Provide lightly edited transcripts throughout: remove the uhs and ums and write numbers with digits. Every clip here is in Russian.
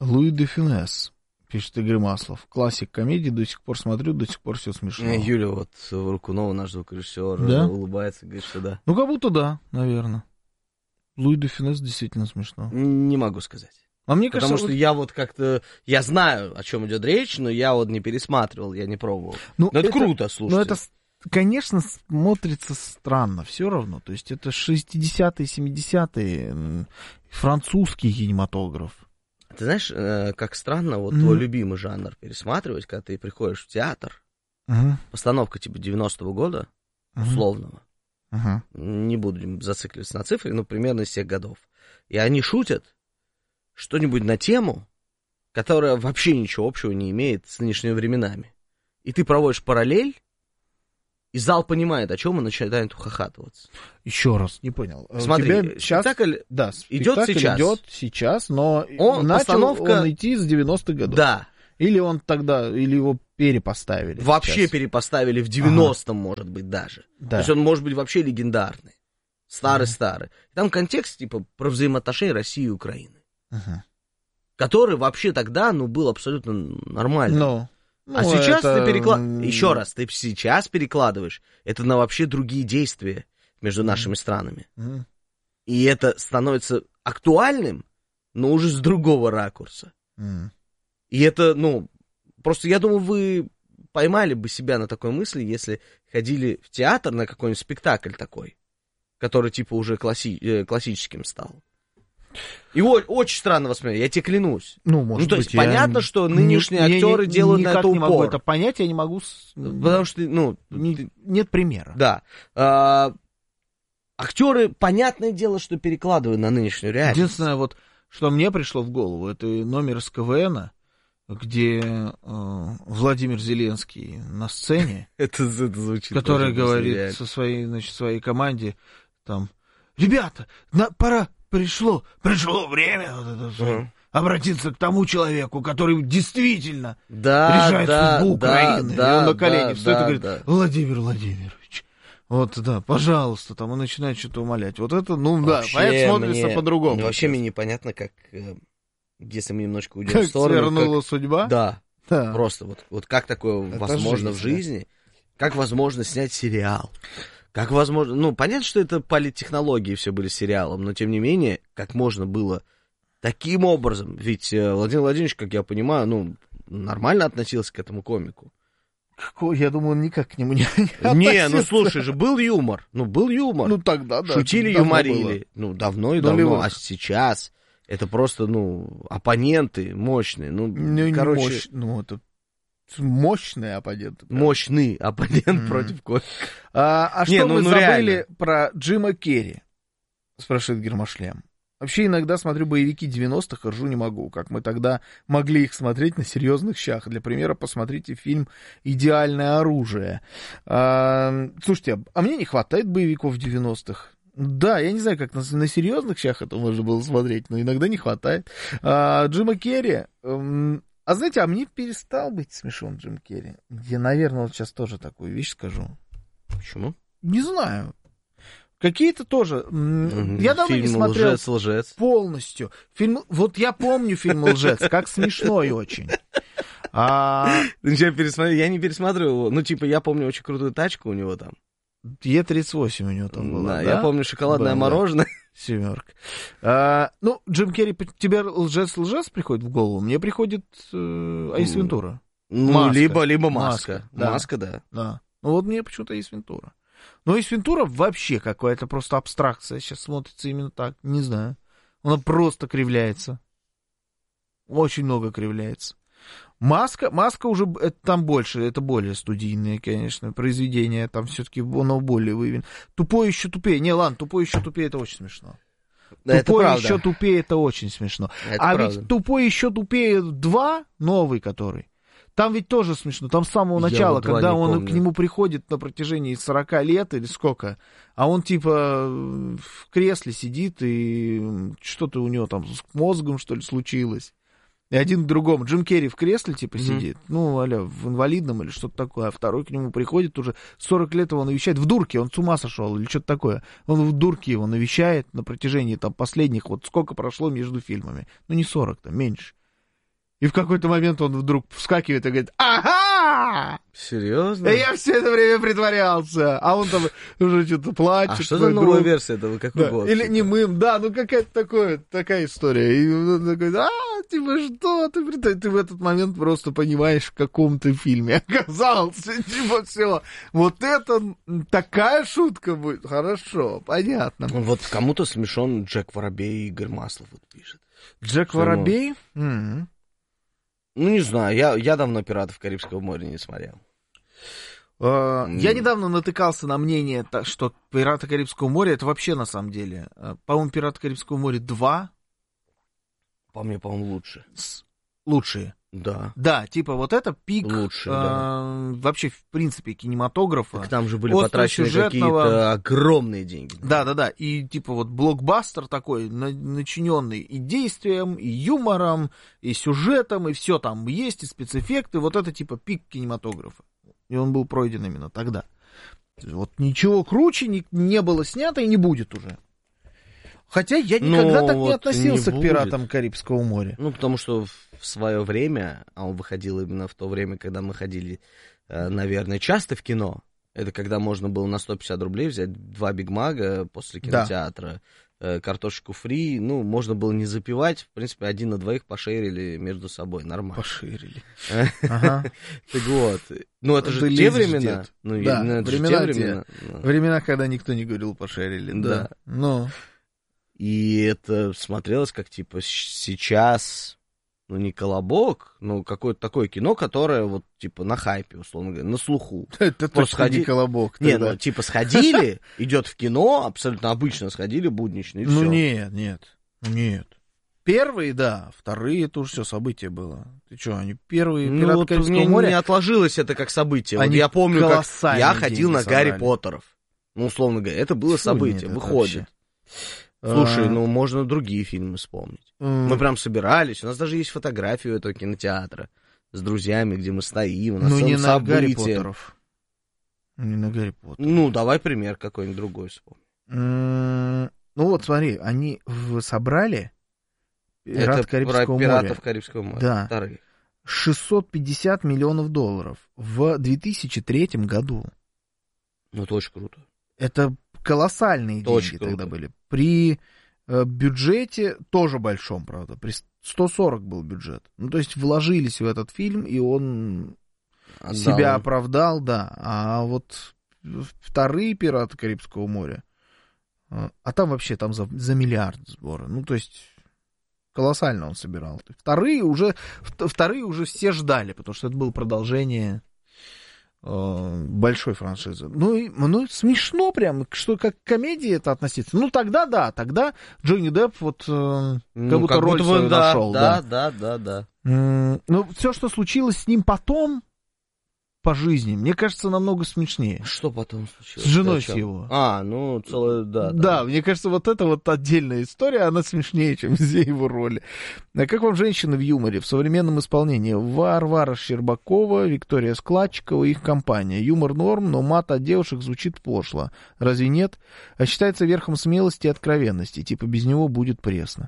Луи де Фюнес, пишет Игорь Маслов. Классик комедии, до сих пор смотрю, до сих пор все смешно. Юля, вот Варкунова, наш звукорежиссер, да? улыбается, говорит, что да. Ну, как будто да, наверное. Луи де Фюнес действительно смешно. Не могу сказать. А мне кажется, потому что я вот как-то... Я знаю, о чем идет речь, но я вот не пересматривал, я не пробовал. Ну, но это круто, слушайте. Ну, это, конечно, смотрится странно все равно. То есть это 60-е, 70-е, французский кинематограф. Ты знаешь, как странно, вот твой любимый жанр пересматривать, когда ты приходишь в театр, постановка типа 90-го года, условного, не буду зацикливаться на цифре, но примерно из тех годов, и они шутят что-нибудь на тему, которая вообще ничего общего не имеет с нынешними временами. И ты проводишь параллель, и зал понимает, о чем он начинает ухахатываться. Еще раз, не понял. Смотри, спектакль идет сейчас, но начал он идти с 90-х годов. Да. Или он тогда, или его перепоставили. Вообще сейчас. Перепоставили в 90-м, может быть, даже. Да. То есть он может быть вообще легендарный. Старый-старый. Там контекст, типа, про взаимоотношения России и Украины. Который вообще тогда, был абсолютно нормальным. А сейчас ты еще раз, ты сейчас перекладываешь это на вообще другие действия между нашими странами. И это становится актуальным, но уже с другого ракурса. И это, просто я думаю, вы поймали бы себя на такой мысли, если ходили в театр на какой-нибудь спектакль такой, который типа уже классическим стал. И очень странно воспринимать, я тебе клянусь. Может то быть, есть понятно, что нынешние актеры делают на это упор. Я не могу это понять, я не могу... Потому что, нет примера. Да. Актеры, понятное дело, что перекладывают на нынешнюю реальность. Единственное, что мне пришло в голову, это номер из КВН, где Владимир Зеленский на сцене, это звучит, который говорит своей команде, там, ребята, пора... Пришло время обратиться к тому человеку, который действительно решает судьбу Украины. И он на колени встает и говорит, Владимир Владимирович, пожалуйста, там, он начинает что-то умолять. Вот это, понятно, смотрится по-другому. Вообще мне непонятно, как, если мы немножко уйдем в сторону. Как свернула судьба? Да. Просто вот как такое это возможно в жизни, как возможно снять сериал. Как возможно, понятно, что это политтехнологии все были сериалом, но тем не менее, как можно было таким образом, ведь Владимир Владимирович, как я понимаю, нормально относился к этому комику. Я думаю, он никак к нему не относился. Слушай же, был юмор, был юмор. Тогда, да. Шутили, юморили, давно и давно, а сейчас это просто, оппоненты мощные, короче... это... Мощный оппонент. Мощный оппонент против комика. Что мы забыли про Джима Керри? Спрашивает Гермошлем. Вообще иногда смотрю боевики 90-х и ржу не могу, как мы тогда могли их смотреть на серьезных щах. Для примера, посмотрите фильм «Идеальное оружие». Слушайте, а мне не хватает боевиков 90-х. Да, я не знаю, как на серьезных щах это можно было смотреть, но иногда не хватает. Джима Керри... А знаете, мне перестал быть смешон Джим Керри. Я, наверное, сейчас тоже такую вещь скажу. Почему? Не знаю. Какие-то тоже. Я давно фильм не смотрел «Лжец». Полностью. Я помню фильм «Лжец», как смешной очень. Я не пересматривал его. Я помню очень крутую тачку у него там. Е38 у него там была, да? Я помню шоколадное мороженое. Семерка. Джим Керри, тебе лжец приходит в голову? Мне приходит Эйс Вентура. Либо Маска. Маска, да. Да. Мне почему-то Эйс Вентура. Эйс Вентура вообще какая-то просто абстракция. Сейчас смотрится именно так. Не знаю. Она просто кривляется. Очень много кривляется. Маска уже, это там больше, это более студийное, конечно, произведение, там все-таки оно более выведено. Тупой еще тупее, тупой еще тупее, это очень смешно. Да, тупой еще тупее, это очень смешно. Ведь тупой еще тупее 2, новый который, там ведь тоже смешно, там с самого начала, когда он к нему приходит на протяжении 40 лет или сколько, а он типа в кресле сидит, и что-то у него там с мозгом, что ли, случилось. И один к другому. Джим Керри в кресле, сидит, в инвалидном или что-то такое, а второй к нему приходит, уже 40 лет его навещает, в дурке, он с ума сошел или что-то такое. Он в дурке его навещает на протяжении последних, сколько прошло между фильмами. Не 40, меньше. И в какой-то момент он вдруг вскакивает и говорит: ага! Серьезно? Я все это время притворялся. А он там уже что-то плачет. А что за новая версия этого? Какой год? Или немым, да, ну какая-то такая история. И он такой: типа, что ты в этот момент просто понимаешь, в каком ты фильме оказался. Типа, все. Вот это такая шутка будет. Хорошо, понятно. Вот кому-то смешон Джек Воробей и Игорь Маслов вот пишет. Джек Воробей? Ну, не знаю, я давно «Пиратов Карибского моря» не смотрел. Я недавно натыкался на мнение, что «Пираты Карибского моря» — это вообще на самом деле... По-моему, «Пираты Карибского моря 2». По мне, по-моему, лучше. Лучшие. Да. Да, типа вот это пик лучше, да. Вообще, в принципе, кинематографа. Так там же были потрачены какие-то огромные деньги. Да. И типа вот блокбастер такой, начиненный и действием, и юмором, и сюжетом, и все там есть, и спецэффекты. Вот это типа пик кинематографа. И он был пройден именно тогда. Вот ничего круче не было снято и не будет уже. Хотя я никогда так не относился к «Пиратам Карибского моря». Ну, потому что в свое время, а он выходил именно в то время, когда мы ходили, наверное, часто в кино. Это когда можно было на 150 рублей взять 2 Биг Мага после кинотеатра, картошечку фри. Ну, можно было не запивать. В принципе, 1 на 2 пошерили между собой. Нормально. Пошерили. Так вот. Ну, это же те времена. Да, времена, когда никто не говорил «пошерили». Да. И это смотрелось как, типа, сейчас, ну, не «Колобок», но какое-то такое кино, которое вот, типа, на хайпе, условно говоря, на слуху. Это точно не «Колобок». Не, ну, типа, сходили, идет в кино, абсолютно обычно сходили, буднично, и все. Ну, нет. Первые, да, вторые, это уже все событие было. Ты что, они первые «Пираты Карибского моря»? Не отложилось это как событие. Вот я помню, как я ходил на Гарри Поттеров. Ну, условно говоря, это было событие, выходит. Слушай, ну можно другие фильмы вспомнить. Мы прям собирались, у нас даже есть фотографии у этого кинотеатра с друзьями, где мы стоим. Ну не на Гарри Поттеров. Не на Гарри Поттеров. Ну, давай пример какой-нибудь другой вспомним. Ну вот смотри, они собрали «Пиратов Карибского моря». «Пиратов Карибского моря». Да. Вторые. $650 миллионов в 2003 году. Ну, это очень круто. Это колоссальные деньги тогда были. При бюджете тоже большом, правда. При 140 был бюджет. Ну, то есть вложились в этот фильм, и он себя оправдал, да. А вот вторые «Пираты Карибского моря», а там вообще там за миллиард сбора. Ну, то есть колоссально он собирал. Вторые уже все ждали, потому что это было продолжение большой франшизы. Ну, смешно прям, что как к комедии это относиться. Ну, тогда да, тогда Джонни Депп вот как будто роль свою нашел. Да. Ну, все, что случилось с ним потом по жизни, мне кажется, намного смешнее. Что потом случилось? С женой с его. Ну, целая, да. Да, мне кажется, вот эта вот отдельная история, она смешнее, чем все его роли. А как вам женщины в юморе в современном исполнении? Варвара Щербакова, Виктория Складчикова, их компания. Юмор норм, но мат от девушек звучит пошло. Разве нет? А считается верхом смелости и откровенности. Типа без него будет пресно.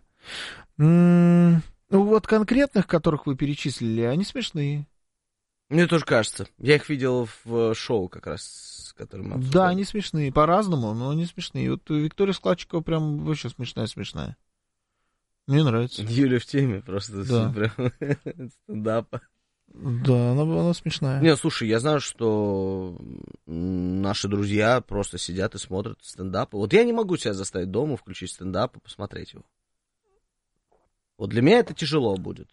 Ну, вот конкретных, которых вы перечислили, они смешные. Мне тоже кажется. Я их видел в шоу как раз, с которым мы обсуждали. Да, они смешные. По-разному, но они смешные. Вот Виктория Складчикова прям вообще смешная. Мне нравится. Юля в теме просто. Да. Прям стендапа. Да, она смешная. Не, слушай, я знаю, что наши друзья просто сидят и смотрят стендапы. Вот я не могу себя заставить дома включить стендап и посмотреть его. Вот для меня это тяжело будет.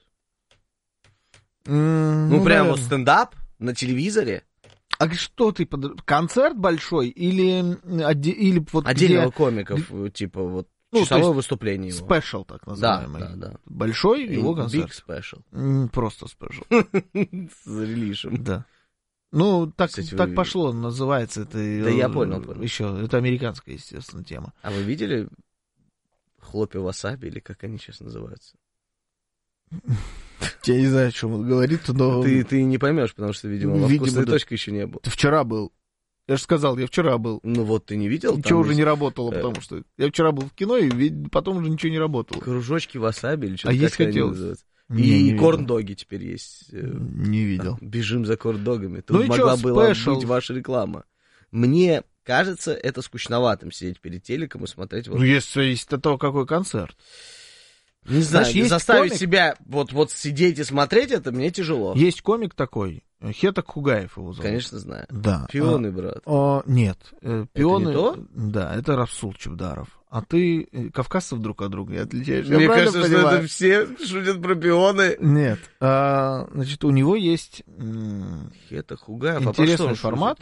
Ну, прям вот стендап на телевизоре. А что ты, концерт большой или вот отдельного комиков, типа вот часовое выступление его. Спешл, так называемый. Да. Большой его концерт. Big Special. Просто спешл. С релишем. Да. Ну, так пошло, называется это. Да, я понял. Еще, это американская, естественно, тема. А вы видели хлопья васаби, или как они сейчас называются? Я не знаю, о чем он говорит, но... Ты не поймешь, потому что, видимо, во «Вкусной точке» еще не был. Ты вчера был. Я же сказал, я вчера был. Ну вот, ты не видел? Ничего уже не работало, потому что... Я вчера был в кино, и потом уже ничего не работало. Кружочки васаби или что-то есть такое хотелось. называется. И корн-доги теперь есть. Не видел. Бежим за корн-догами. Тут могла была быть ваша реклама. Мне кажется, это скучноватым сидеть перед телеком и смотреть. Ну, если зависит от того, какой концерт. Не знаю, заставить себя вот сидеть и смотреть, это мне тяжело. Есть комик такой, Хетак Хугаев его зовут. Конечно, знаю. Да. Пионы, брат. Нет, пионы... Это не то? Да, это Расул Чебдаров. А ты кавказцев друг от друга не отличаешь. Мне кажется, что это все шутят про пионы. Нет. Значит, у него есть Хетак Хугаев. интересный формат.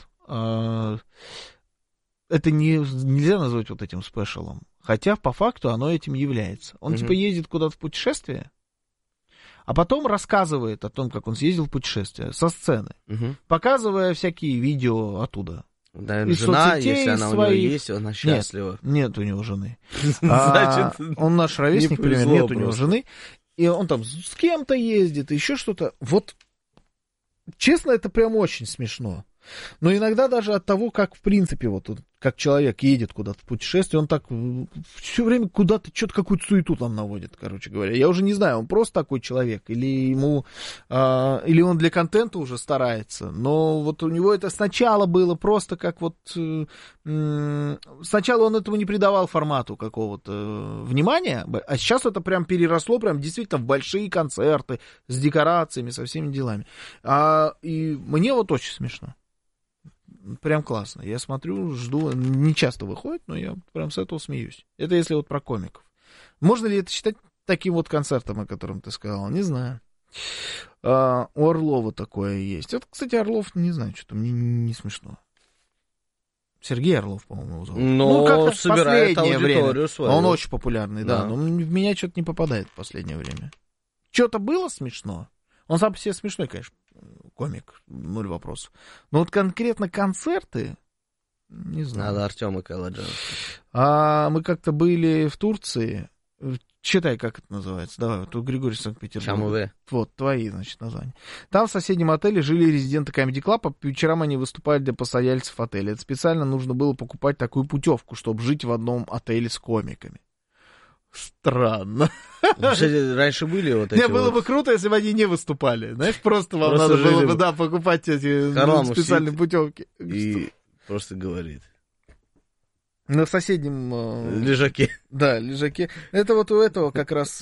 Это нельзя назвать вот этим спешалом. Хотя по факту оно этим является. Он типа ездит куда-то в путешествие, а потом рассказывает о том, как он съездил в путешествие со сцены, показывая всякие видео оттуда. Да, жена, если она своих... у него есть, она счастлива. Нет у него жены. Он наш ровесник, примерно, нет у него жены. И он там с кем-то ездит, еще что-то. Вот, честно, это прям очень смешно. Но иногда даже от того, как, в принципе, вот как человек едет куда-то в путешествие, он так все время куда-то что-то какую-то суету там наводит, короче говоря. Я уже не знаю, он просто такой человек, или ему, или он для контента уже старается. Но вот у него это сначала было просто как вот... Сначала он этому не придавал формату какого-то внимания, а сейчас это прям переросло прям действительно в большие концерты с декорациями, со всеми делами. И мне вот очень смешно. Прям классно. Я смотрю, жду. Не часто выходит, но я прям с этого смеюсь. Это если вот про комиков. Можно ли это считать таким вот концертом, о котором ты сказал? Не знаю. У Орлова такое есть. Вот, кстати, Орлов, не знаю, что-то мне не смешно. Сергей Орлов, по-моему, его зовут. Но как собирает аудиторию свою. Он очень популярный, да. Но в меня что-то не попадает в последнее время. Что-то было смешно? Он сам по себе смешной, конечно, комик, нуль вопросов. Но вот конкретно концерты, не знаю. Надо Артема Каладжана. Мы как-то были в Турции. Читай, как это называется. Давай, вот у Григория Санкт-Петербурга. Чамуве. Вот, твои, значит, названия. Там в соседнем отеле жили резиденты Comedy Club, а по вечерам они выступали для постояльцев отеля. Это специально нужно было покупать такую путевку, чтобы жить в одном отеле с комиками. Странно. Кстати, раньше были вот эти. Не, было бы круто, если бы они не выступали. Знаешь, просто вам надо было бы, да, покупать эти специальные путевки. И просто говорит. На соседнем... лежаке. Да, лежаке. Это вот у этого как раз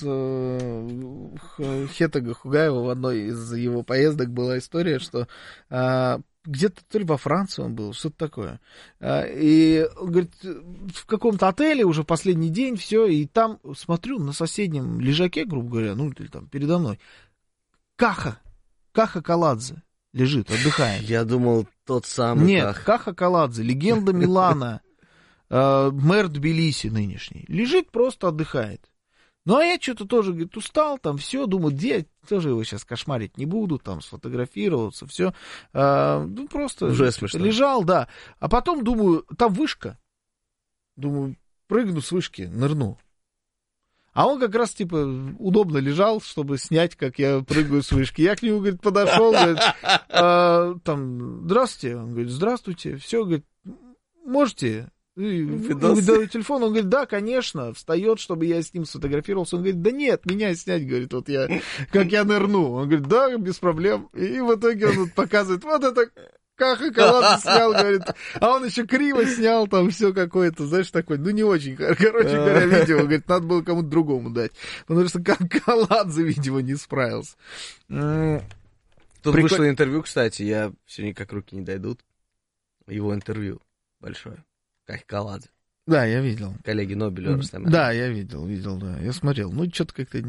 Хетага Хугаева в одной из его поездок была история, что где-то то ли во Франции он был, что-то такое. И, говорит, в каком-то отеле уже последний день, все, и там, смотрю, на соседнем лежаке, грубо говоря, ну, или там передо мной, Каха Каладзе лежит, отдыхает. Я думал, тот самый Нет, Каха Каладзе, легенда Милана, мэр Тбилиси нынешний, лежит, просто отдыхает. Ну, а я что-то тоже, говорит, устал, там, все, думаю, где, тоже его сейчас кошмарить не буду, там, сфотографироваться, все. Ну, просто уже смешно. Лежал, да. А потом, думаю, там вышка. Думаю, прыгну с вышки, нырну. А он как раз, типа, удобно лежал, чтобы снять, как я прыгаю с вышки. Я к нему, говорит, подошел, говорит, там, здравствуйте. Он говорит, здравствуйте. Все, говорит, можете... телефон, он говорит, да, конечно, встает, чтобы я с ним сфотографировался. Он говорит, да нет, меня снять, говорит, вот я, как я нырну. Он говорит, да, без проблем. И в итоге он вот показывает, вот это Каха Каладзе снял, говорит, а он еще криво снял, там все какое-то, знаешь, такое, ну не очень, короче говоря, видео, говорит, надо было кому-то другому дать. Потому что Каладзе, видимо, не справился. Тут вышло интервью, кстати, я все никак руки не дойдут. Его интервью большое. Как Каладзе. Да, я видел. Коллеги Нобеля Рустам. Да, я видел, да. Я смотрел. Ну, что-то как-то...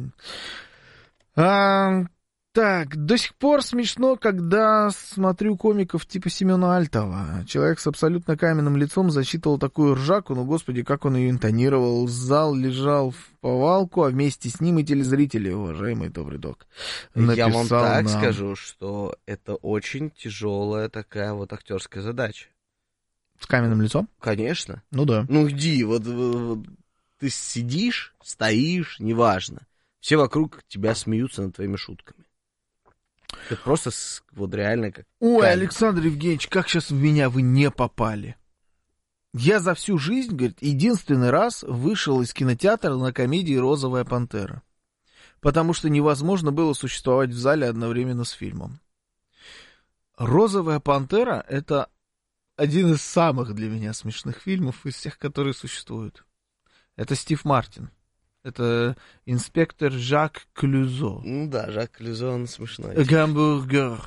Так, до сих пор смешно, когда смотрю комиков типа Семена Альтова. Человек с абсолютно каменным лицом засчитывал такую ржаку, ну, господи, как он ее интонировал. Зал лежал в повалку, а вместе с ним и телезрители, уважаемый добрый док. Я вам так скажу, что это очень тяжелая такая вот актерская задача. С каменным лицом? Конечно. Ну да. Ну где? Вот ты сидишь, стоишь, неважно. Все вокруг тебя смеются над твоими шутками. Это просто вот реально как... Ой, камень. Александр Евгеньевич, как сейчас в меня вы не попали. Я за всю жизнь, говорит, единственный раз вышел из кинотеатра на комедии «Розовая пантера». потому что невозможно было существовать в зале одновременно с фильмом. «Розовая пантера» — это один из самых для меня смешных фильмов из всех, которые существуют. Это Стив Мартин. Это инспектор Жак Клюзо. Ну да, Жак Клюзо, он смешной. Гамбургер.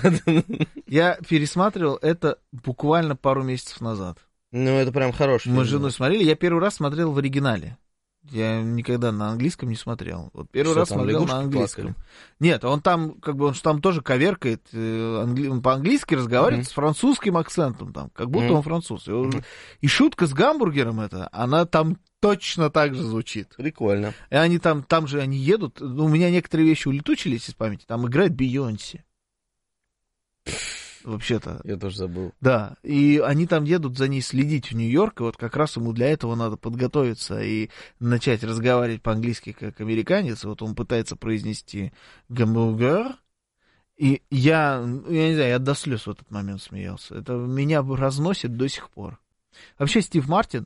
Я пересматривал это буквально пару месяцев назад. Ну, это прям хороший фильм. Мы с женой смотрели. Я первый раз смотрел в оригинале. Я никогда на английском не смотрел. Вот первый раз смотрел на английском. Плакали? Нет, он там, как бы, он там тоже коверкает, он по-английски разговаривает с французским акцентом, там, как будто он француз. И шутка с гамбургером эта, она там точно так же звучит. Прикольно. И они там же они едут. У меня некоторые вещи улетучились из памяти. Там играет Бейонсе. Вообще-то. Я тоже забыл. Да, и они там едут за ней следить в Нью-Йорк, и вот как раз ему для этого надо подготовиться и начать разговаривать по-английски как американец. Вот он пытается произнести гамбургер, и я не знаю, я до слез в этот момент смеялся. Это меня разносит до сих пор. Вообще Стив Мартин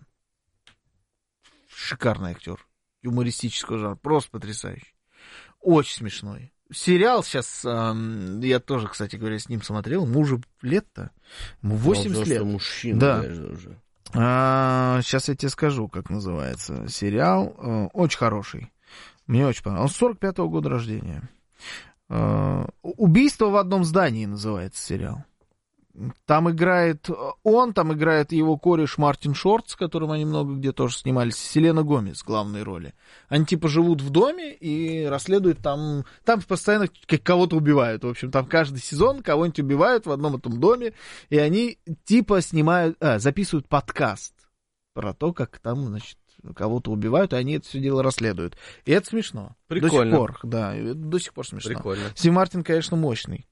шикарный актер юмористического жанра, просто потрясающий. Очень смешной. Сериал сейчас, я тоже, кстати говоря, с ним смотрел, ему уже лет-то, ему 80 лет. Мужчина, да. уже. Сейчас я тебе скажу, как называется сериал. Очень хороший. Мне очень понравился. Он 45-го года рождения. «Убийство в одном здании» называется сериал. Там играет он, там играет его кореш Мартин Шорт, с которым они много где тоже снимались, Селена Гомес в главной роли. Они типа живут в доме и расследуют там постоянно кого-то убивают. В общем, там каждый сезон кого-нибудь убивают в одном этом доме, и они типа записывают подкаст про то, как там, значит, кого-то убивают, и они это все дело расследуют. И это смешно. Прикольно. До сих пор, да, до сих пор смешно. Прикольно. Стив Мартин, конечно, мощный.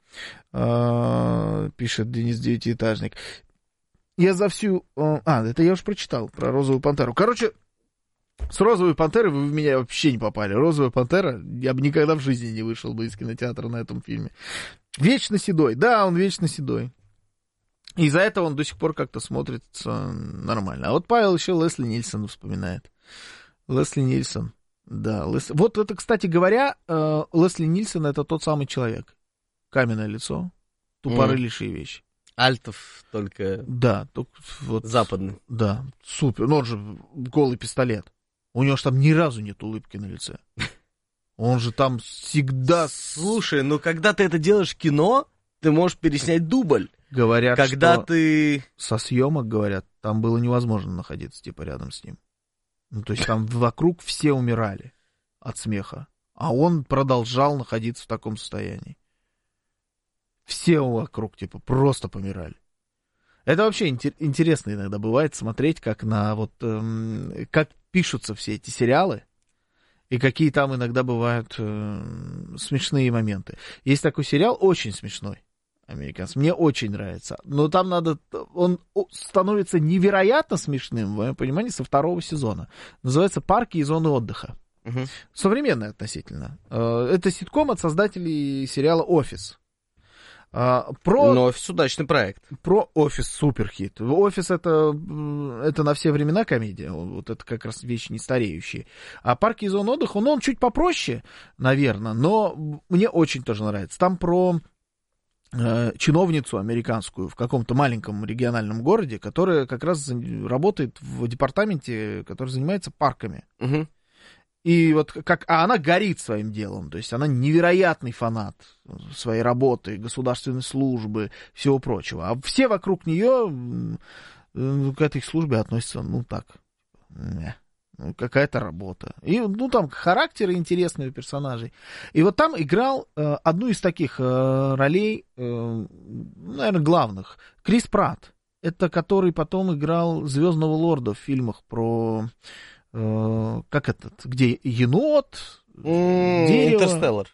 Пишет Денис Девятиэтажник. Я за всю... это я уже прочитал про «Розовую пантеру». Короче, с «Розовой пантерой» вы в меня вообще не попали. «Розовая пантера», я бы никогда в жизни не вышел бы из кинотеатра на этом фильме. Вечно седой. Да, он вечно седой. Из-за этого он до сих пор как-то смотрится нормально. А вот Павел еще Лесли Нильсон вспоминает. Лесли Нильсон. Да, вот это, кстати говоря, Лесли Нильсон — это тот самый человек. Каменное лицо, тупорылейшие вещи. Альтов только... Да, только вот... Западный. Да, супер. Ну, он же голый пистолет. У него же там ни разу нет улыбки на лице. Он же там всегда... Слушай, ну когда ты это делаешь в кино, ты можешь переснять дубль. Говорят, когда что ты... со съемок, говорят, там было невозможно находиться, типа, рядом с ним. Ну, то есть там вокруг все умирали от смеха. А он продолжал находиться в таком состоянии. Все вокруг, типа, просто помирали. Это вообще интересно иногда бывает смотреть, как как пишутся все эти сериалы, и какие там иногда бывают смешные моменты. Есть такой сериал, очень смешной, американский, мне очень нравится. Но там он становится невероятно смешным, вы понимаете, со 2-го сезона. Называется «Парки и зоны отдыха». Угу. Современный относительно. Это ситком от создателей сериала «Офис». Но «Офис» удачный проект. Про «Офис» суперхит. «Офис» это на все времена комедия. Вот это как раз вещи не стареющие. А «Парки и зоны отдыха», он чуть попроще, наверное, но мне очень тоже нравится. Там про чиновницу американскую в каком-то маленьком региональном городе, которая как раз работает в департаменте, который занимается парками. Угу. И вот она горит своим делом, то есть она невероятный фанат своей работы, государственной службы, всего прочего. А все вокруг нее к этой службе относятся, какая-то работа. И, там характеры интересные у персонажей. И вот там играл одну из таких ролей, наверное, главных, Крис Пратт. Это который потом играл Звездного Лорда в фильмах про... где енот, дерево. Интерстеллар.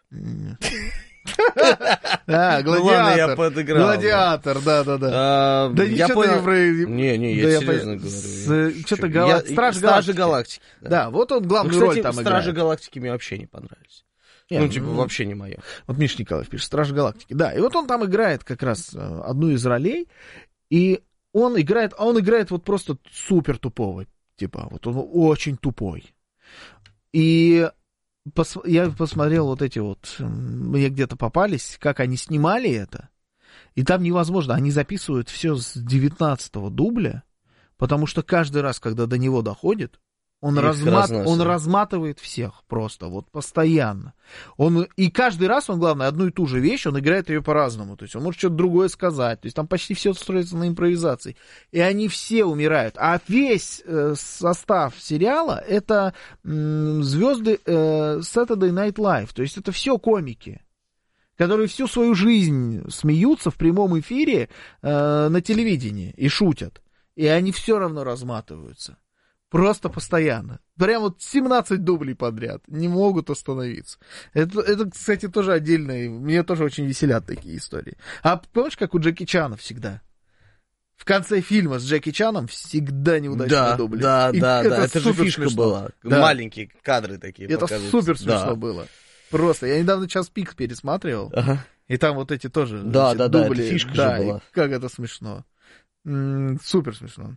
Да, «Гладиатор». «Гладиатор», да. Да ничего ты не про... Не, я серьезно говорю. Что-то «Стражи Галактики». Да, вот он главную роль там играет. «Стражи Галактики» мне вообще не понравились. Вообще не мое. Вот Миша Николаев пишет «Стражи Галактики». Да, и вот он там играет как раз одну из ролей, и он играет вот просто супер тупого. Типа, вот он очень тупой. И я посмотрел вот эти вот, мне где-то попались, как они снимали это, и там невозможно, они записывают все с 19-го дубля, потому что каждый раз, когда до него доходит, он разматывает всех просто, вот постоянно. И каждый раз он, главное, одну и ту же вещь, он играет ее по-разному. То есть он может что-то другое сказать. То есть там почти все строится на импровизации. И они все умирают. А весь состав сериала — это звезды Saturday Night Live. То есть это все комики, которые всю свою жизнь смеются в прямом эфире на телевидении и шутят. И они все равно разматываются. Просто постоянно. Прям вот 17 дублей подряд. Не могут остановиться. Это, кстати, тоже отдельно. Мне тоже очень веселят такие истории. А помнишь, как у Джеки Чана всегда? В конце фильма с Джеки Чаном всегда неудачные дубли. Да. Это же фишка была. Да. Маленькие кадры такие. Это супер смешно было. Просто. Я недавно «Час пик» пересматривал. Ага. И там вот эти тоже дубли. Это фишка же была. Как это смешно. Супер смешно.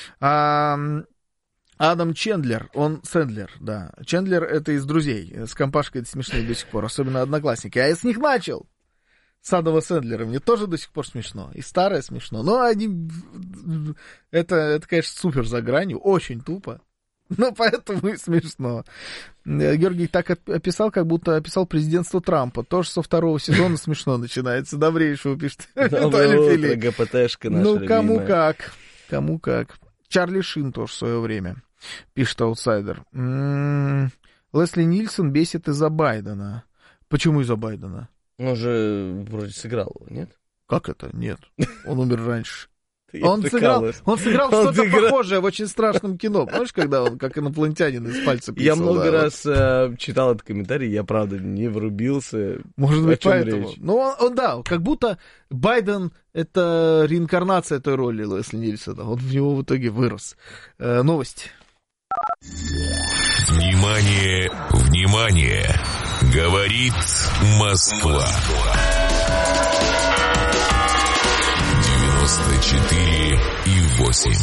Адам Чендлер, Сэндлер, да. Чендлер — это из «Друзей». С компашкой это смешные до сих пор, особенно «Одноклассники». А я с них начал. С Адама Сэндлера. Мне тоже до сих пор смешно. И старое смешно. Но они... Это, конечно, супер за гранью. Очень тупо. Но поэтому и смешно. Георгий так описал, как будто описал президентство Трампа. Тоже со 2-го сезона смешно начинается. Добрейшего пишет. Доброе утро, ГПТшка наша любимая. Кому как. Чарли Шин тоже в свое время. Пишет аутсайдер. Лесли Нильсон бесит из-за Байдена. Почему из-за Байдена? Он же вроде сыграл его, нет? Как это? Нет. Он умер раньше. Он сыграл что-то похожее в очень страшном кино. Помнишь, когда он как инопланетянин из пальца писал? Я много раз читал этот комментарий, я, правда, не врубился. Может быть, поэтому. Ну, он, да, как будто Байден — это реинкарнация той роли Лесли Нильсона. Он в него в итоге вырос. Новости. Внимание, внимание! Говорит Москва. 94,8.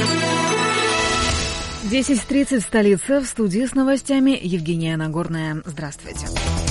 10:30 в столице. В студии с новостями Евгения Нагорная. Здравствуйте.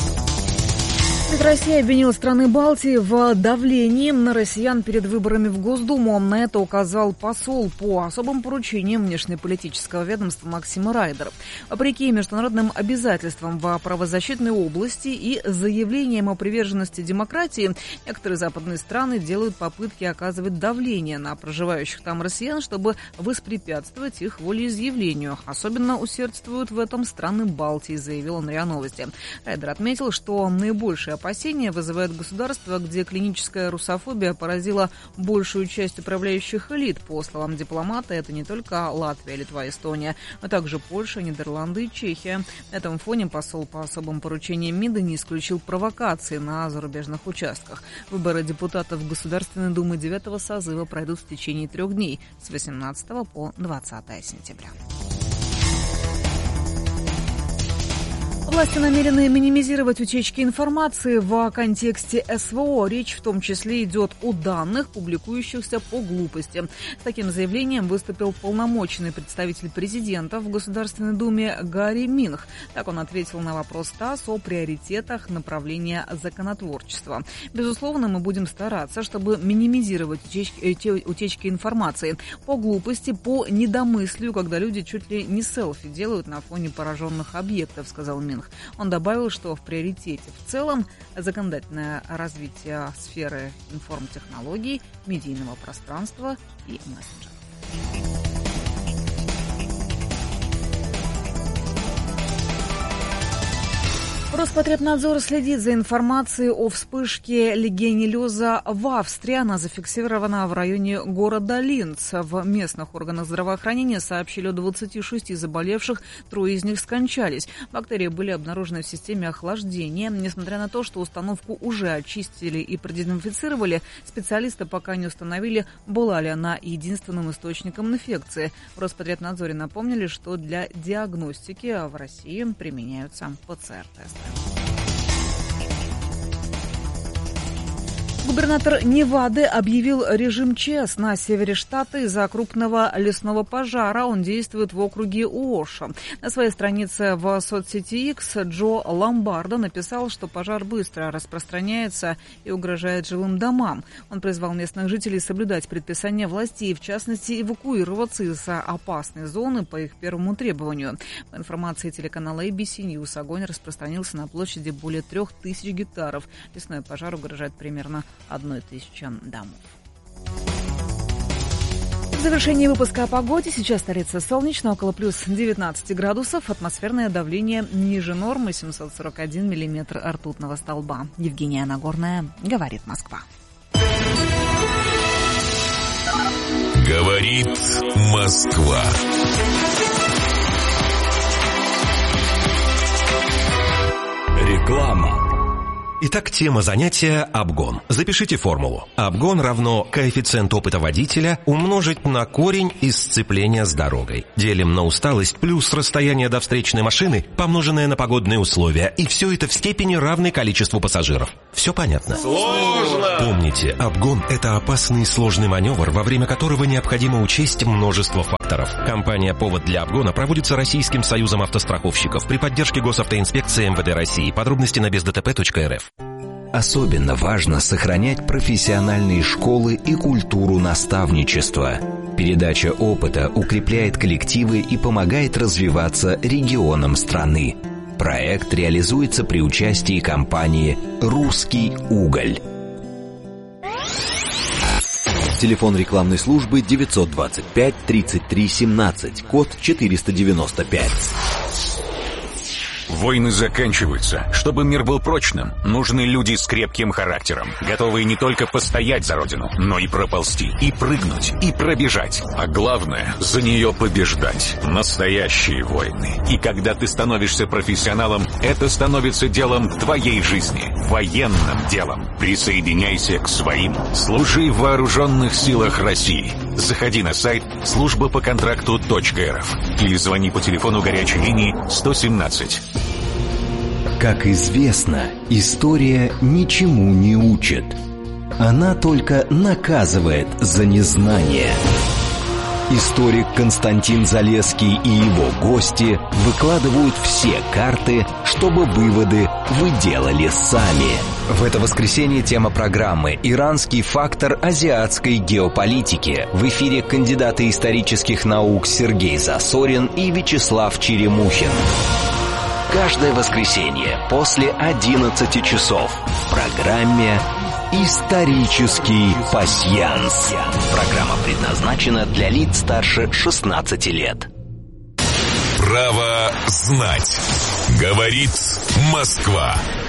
Россия обвинила страны Балтии в давлении на россиян перед выборами в Госдуму. На это указал посол по особым поручениям внешнеполитического ведомства Максим Райдер. Вопреки международным обязательствам в правозащитной области и заявлениям о приверженности демократии, некоторые западные страны делают попытки оказывать давление на проживающих там россиян, чтобы воспрепятствовать их волеизъявлению. Особенно усердствуют в этом страны Балтии, заявил он РИА Новости. Райдер отметил, что наибольшее опасения вызывает государство, где клиническая русофобия поразила большую часть управляющих элит. По словам дипломата, это не только Латвия, Литва, Эстония, а также Польша, Нидерланды и Чехия. На этом фоне посол по особым поручениям МИДа не исключил провокации на зарубежных участках. Выборы депутатов Государственной Думы 9-го созыва пройдут в течение 3 дней с 18 по 20 сентября. Власти намерены минимизировать утечки информации в контексте СВО. Речь в том числе идет о данных, публикующихся по глупости. С таким заявлением выступил полномочный представитель президента в Государственной Думе Гарри Минх. Так он ответил на вопрос ТАСС о приоритетах направления законотворчества. Безусловно, мы будем стараться, чтобы минимизировать утечки информации по глупости, по недомыслию, когда люди чуть ли не селфи делают на фоне пораженных объектов, сказал Минх. Он добавил, что в приоритете в целом законодательное развитие сферы информтехнологий, медийного пространства и мессенджеров. Роспотребнадзор следит за информацией о вспышке легионеллеза в Австрии. Она зафиксирована в районе города Линц. В местных органах здравоохранения сообщили о 26 заболевших, 3 из них скончались. Бактерии были обнаружены в системе охлаждения. Несмотря на то, что установку уже очистили и продезинфицировали, специалисты пока не установили, была ли она единственным источником инфекции. В Роспотребнадзоре напомнили, что для диагностики в России применяются ПЦР-тесты. Губернатор Невады объявил режим ЧС на севере штата из-за крупного лесного пожара. Он действует в округе Уоша. На своей странице в соцсети X Джо Ломбардо написал, что пожар быстро распространяется и угрожает жилым домам. Он призвал местных жителей соблюдать предписания властей, в частности, эвакуироваться из опасной зоны по их первому требованию. По информации телеканала ABC News, огонь распространился на площади более 3000 гектаров. Лесной пожар угрожает примерно 1000 домов. В завершении выпуска о погоде. Сейчас столица солнечно, около плюс 19 градусов. Атмосферное давление ниже нормы, 741 миллиметр ртутного столба. Евгения Нагорная, говорит Москва. Говорит Москва. Реклама. Итак, тема занятия – обгон. Запишите формулу. Обгон равно коэффициент опыта водителя умножить на корень из сцепления с дорогой. Делим на усталость плюс расстояние до встречной машины, помноженное на погодные условия. И все это в степени равной количеству пассажиров. Все понятно? Сложно! Помните, обгон – это опасный и сложный маневр, во время которого необходимо учесть множество факторов. Компания «Повод для обгона» проводится Российским союзом автостраховщиков при поддержке Госавтоинспекции МВД России. Подробности на бездтп.рф. Особенно важно сохранять профессиональные школы и культуру наставничества. Передача опыта укрепляет коллективы и помогает развиваться регионам страны. Проект реализуется при участии компании «Русский уголь». Телефон рекламной службы 925 33 17, код 495. Войны заканчиваются. Чтобы мир был прочным, нужны люди с крепким характером, готовые не только постоять за родину, но и проползти, и прыгнуть, и пробежать. А главное, за нее побеждать. Настоящие войны. И когда ты становишься профессионалом, это становится делом твоей жизни, военным делом. Присоединяйся к своим. Служи в вооруженных силах России. Заходи на сайт службапоконтракту.рф или звони по телефону горячей линии 117. Как известно, история ничему не учит. Она только наказывает за незнание. Историк Константин Залесский и его гости выкладывают все карты, чтобы выводы вы делали сами. В это воскресенье тема программы «Иранский фактор азиатской геополитики». В эфире кандидаты исторических наук Сергей Засорин и Вячеслав Черемухин. Каждое воскресенье после 11 часов в программе «Исторический пасьянс». Программа предназначена для лиц старше 16 лет. Право знать. Говорит Москва.